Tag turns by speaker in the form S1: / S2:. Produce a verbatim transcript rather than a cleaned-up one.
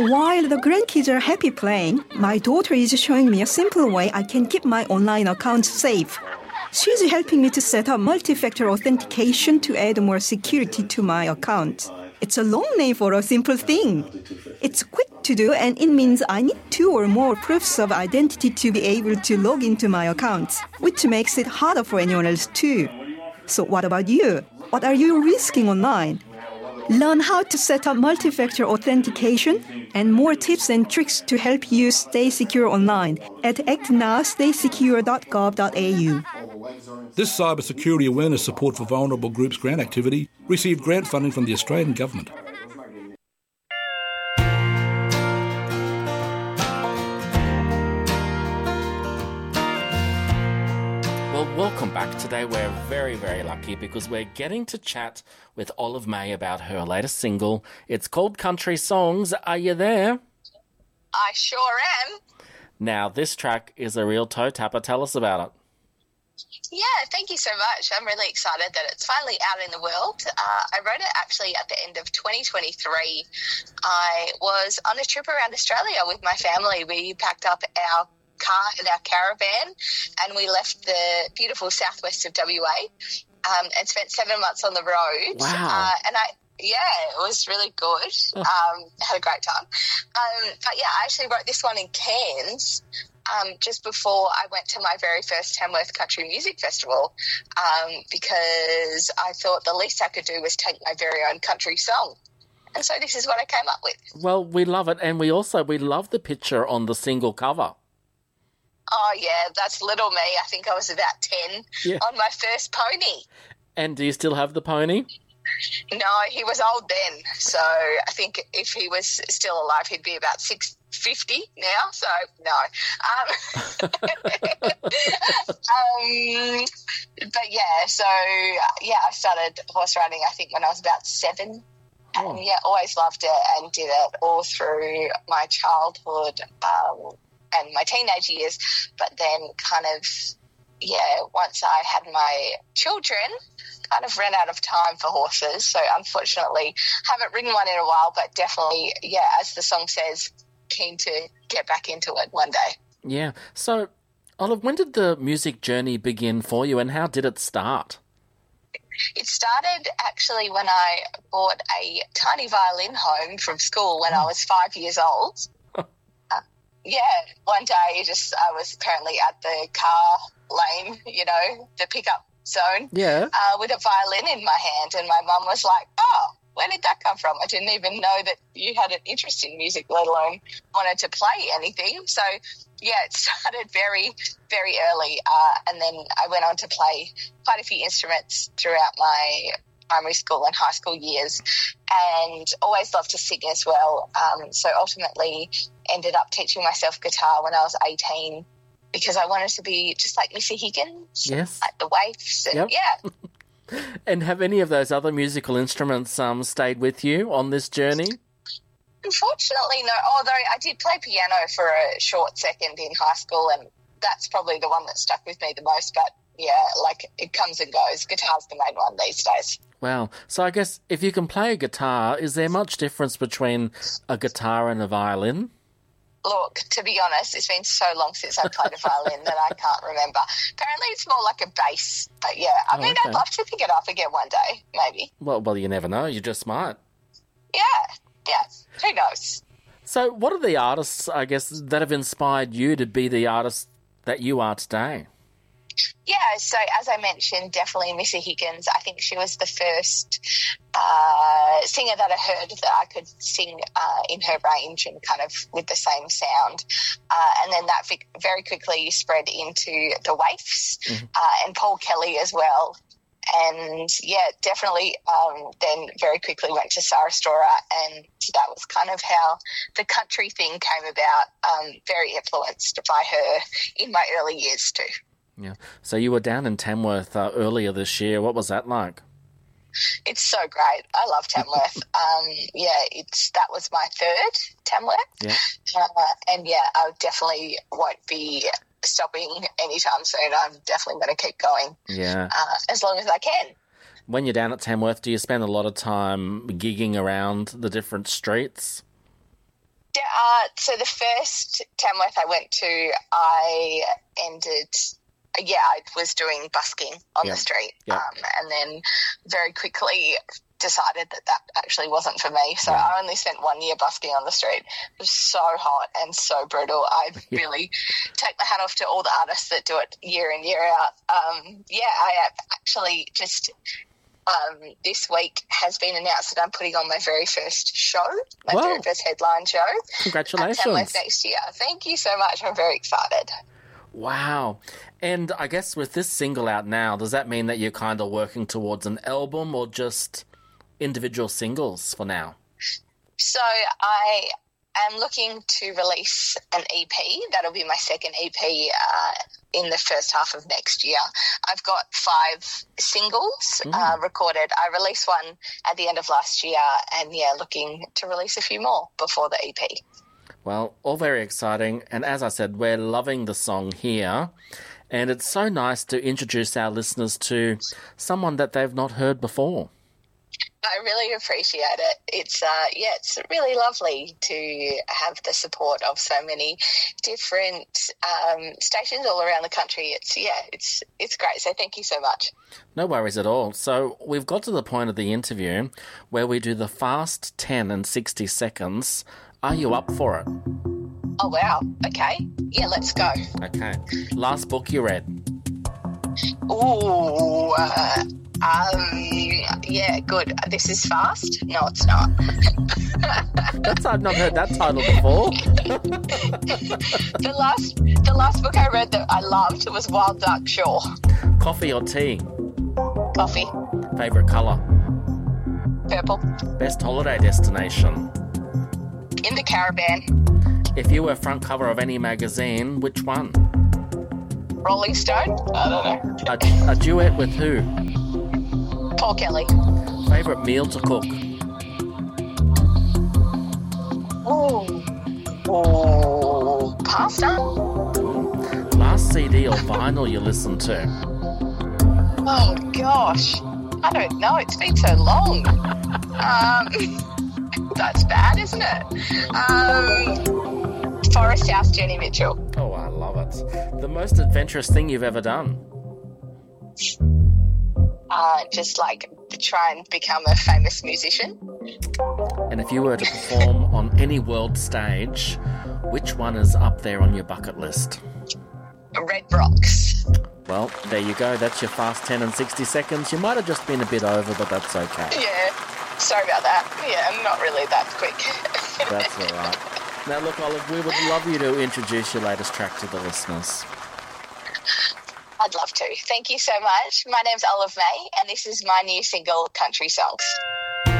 S1: While the grandkids are happy playing, my daughter is showing me a simple way I can keep my online account safe. She's helping me to set up multi-factor authentication to add more security to my account. It's a long name for a simple thing. It's quick to do, and it means I need two or more proofs of identity to be able to log into my account, which makes it harder for anyone else too. So what about you? What are you risking online? Learn how to set up multi-factor authentication and more tips and tricks to help you stay secure online at act now stay secure dot gov dot a u.
S2: This cybersecurity awareness support for vulnerable groups grant activity received grant funding from the Australian Government.
S3: Well, welcome back. Today we're very, very lucky because we're getting to chat with Olive May about her latest single. It's called Country Songs. Are you there?
S4: I sure am.
S3: Now, this track is a real toe tapper. Tell us about it.
S4: Yeah, thank you so much. I'm really excited that it's finally out in the world. Uh, I wrote it actually at the end of twenty twenty-three. I was on a trip around Australia with my family. We packed up our car in our caravan and we left the beautiful southwest of W A um, and spent seven months on the road.
S3: Wow.
S4: Uh, and I, yeah, it was really good. Um, had a great time. Um, but yeah, I actually wrote this one in Cairns um, just before I went to my very first Tamworth Country Music Festival um, because I thought the least I could do was take my very own country song. And so this is what I came up with.
S3: Well, we love it. And we also, we love the picture on the single cover.
S4: Oh, yeah, that's little me. I think I was about ten yeah. on my first pony.
S3: And do you still have the pony?
S4: No, he was old then. So I think if he was still alive, he'd be about six fifty now. So, no. Um, um, but, yeah, so, yeah, I started horse riding, I think, when I was about seven. Oh. And, yeah, always loved it and did it all through my childhood um and my teenage years, but then kind of, yeah, once I had my children, kind of ran out of time for horses. So unfortunately, haven't ridden one in a while, but definitely, yeah, as the song says, keen to get back into it one day.
S3: Yeah. So, Olive, when did the music journey begin for you and how did it start?
S4: It started actually when I bought a tiny violin home from school when I was five years old. Yeah, one day just I was apparently at the car lane, you know, the pickup zone,
S3: yeah,
S4: uh, with a violin in my hand, and my mum was like, oh, where did that come from? I didn't even know that you had an interest in music, let alone wanted to play anything. So, yeah, it started very, very early, uh, and then I went on to play quite a few instruments throughout my primary school and high school years, and always loved to sing as well. Um, so ultimately ended up teaching myself guitar when I was eighteen because I wanted to be just like Missy Higgins,
S3: yes,
S4: like the Waifs, and
S3: yep.
S4: yeah.
S3: And have any of those other musical instruments um, stayed with you on this journey?
S4: Unfortunately, no, although I did play piano for a short second in high school, and that's probably the one that stuck with me the most, but yeah, like it comes and goes. Guitar's the main one these days.
S3: Wow. So I guess if you can play a guitar, is there much difference between a guitar and a violin?
S4: Look, to be honest, it's been so long since I played a violin that I can't remember. Apparently it's more like a bass. But yeah, I oh, mean, okay. I'd love to pick it up again one day, maybe.
S3: Well, well, you never know. You just might.
S4: Yeah, yeah. Who knows?
S3: So what are the artists, I guess, that have inspired you to be the artist that you are today?
S4: Yeah, so as I mentioned, definitely Missy Higgins. I think she was the first uh, singer that I heard that I could sing uh, in her range and kind of with the same sound. Uh, and then that very quickly spread into the Waifs, mm-hmm. uh, and Paul Kelly as well. And, yeah, definitely um, then very quickly went to Sarah Storer, and that was kind of how the country thing came about, um, very influenced by her in my early years too.
S3: Yeah. So you were down in Tamworth uh, earlier this year. What was that like?
S4: It's so great. I love Tamworth. um, yeah, it's that was my third Tamworth.
S3: Yeah.
S4: Uh, and, yeah, I definitely won't be stopping anytime soon. I'm definitely going to keep going.
S3: Yeah.
S4: Uh, as long as I can.
S3: When you're down at Tamworth, do you spend a lot of time gigging around the different streets?
S4: Uh, so the first Tamworth I went to, I ended, yeah, I was doing busking on
S3: Yeah.
S4: the street,
S3: Yeah.
S4: um, and then very quickly decided that that actually wasn't for me. So
S3: Yeah.
S4: I only spent one year busking on the street. It was so hot and so brutal. I
S3: Yeah.
S4: really take my hat off to all the artists that do it year in, year out. Um, yeah, I actually just um, this week has been announced that I'm putting on my very first show, my
S3: Wow.
S4: very first headline show at Tamworth
S3: Congratulations.
S4: next year. Thank you so much. I'm very excited.
S3: Wow. And I guess with this single out now, does that mean that you're kind of working towards an album or just individual singles for now?
S4: So I am looking to release an E P. That'll be my second E P uh, in the first half of next year. I've got five singles
S3: Mm.
S4: uh, recorded. I released one at the end of last year and, yeah, looking to release a few more before the E P.
S3: Well, all very exciting. And as I said, we're loving the song here. And it's so nice to introduce our listeners to someone that they've not heard before.
S4: I really appreciate it. It's, uh, yeah, it's really lovely to have the support of so many different um, stations all around the country. It's, yeah, it's, it's great. So thank you so much.
S3: No worries at all. So we've got to the point of the interview where we do the fast ten and sixty seconds. Are you up for it?
S4: Oh, wow. Okay. Yeah, let's go.
S3: Okay. Last book you read?
S4: Ooh, uh, um, yeah, good. This is fast? No, it's not.
S3: That's, I've not heard that title before.
S4: the last, the last book I read that I loved was Wild Dark Shore.
S3: Coffee or tea?
S4: Coffee.
S3: Favourite colour?
S4: Purple.
S3: Best holiday destination?
S4: In the Caribbean.
S3: If you were front cover of any magazine, which one?
S4: Rolling Stone? I don't know.
S3: A, a duet with who?
S4: Paul Kelly.
S3: Favourite meal to cook?
S4: Ooh. Ooh. Pasta?
S3: Last C D or vinyl you listened to?
S4: Oh, gosh. I don't know. It's been so long. um, that's bad, isn't it? Um, Forest House, Jenny Mitchell.
S3: Oh, I love it. The most adventurous thing you've ever done?
S4: Uh, just like to try and become a famous musician.
S3: And if you were to perform on any world stage, which one is up there on your bucket list?
S4: Red Rocks.
S3: Well, there you go. That's your fast ten and sixty seconds. You might have just been a bit over, but that's okay.
S4: Yeah. Sorry about that. Yeah, I'm not really that quick.
S3: That's all right. Now, look, Olive, we would love you to introduce your latest track to the listeners.
S4: I'd love to. Thank you so much. My name's Olive May, and this is my new single, Country Songs.